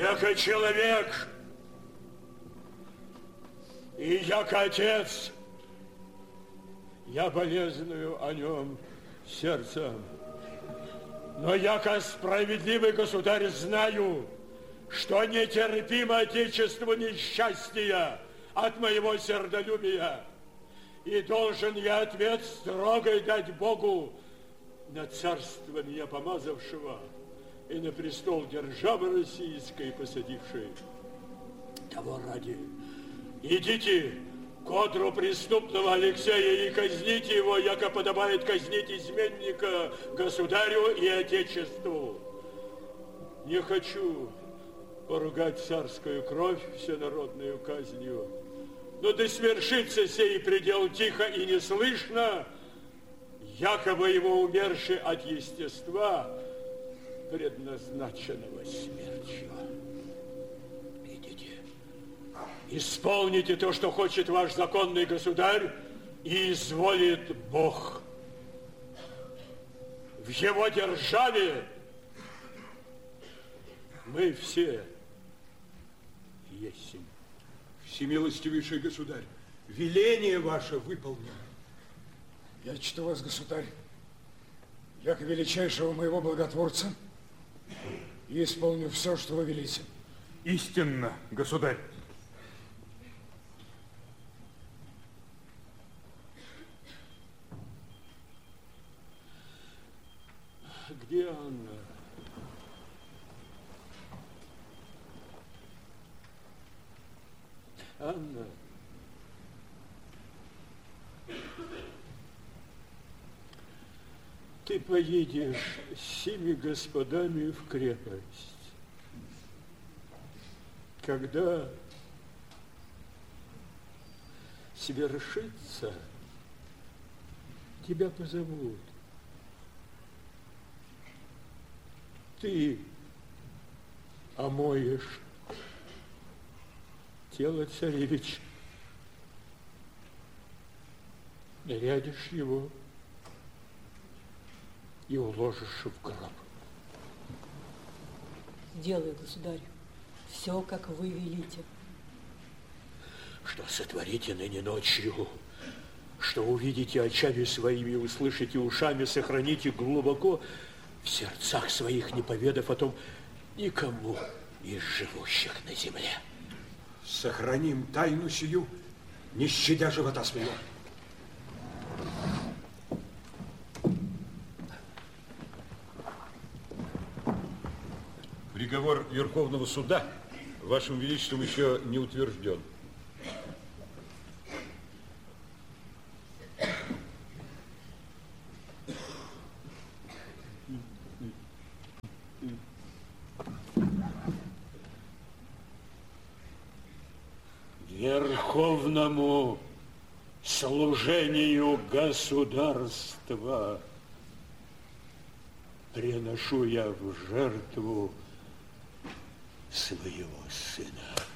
яко человек и яко отец, я болезную о нем сердцем. Но яко справедливый государь знаю, что нетерпимо отечеству несчастья от моего сердолюбия. И должен я ответ строгой дать Богу на царство меня помазавшего и на престол державы российской посадившей. Того ради идите к одру преступного Алексея и казните его, яко подобает казнить изменника государю и отечеству. Не хочу поругать царскую кровь всенародную казнью, но да свершится сей предел тихо и неслышно, якобы его умерший от естества, предназначенного смертью. Идите, исполните то, что хочет ваш законный государь, и изволит Бог. В его державе мы все есть. Всемилостивейший государь, веление ваше выполнено. Я чту вас, государь, яко величайшего моего благотворца, и исполню все, что вы велите. Истинно, государь. Где Анна? Анна. Ты поедешь с семи господами в крепость. Когда свершится, тебя позовут. Ты омоешь тело царевича, нарядишь его и уложишь в гроб. Сделаю, государь, все, как вы велите. Что сотворите ныне ночью, что увидите очами своими, услышите ушами, сохраните глубоко в сердцах своих, не поведав о том никому из живущих на земле. Сохраним тайну сию, не щадя живота своего. Приговор Верховного суда Вашим Величеством еще не утвержден. Верховному служению государства приношу я в жертву своего сына.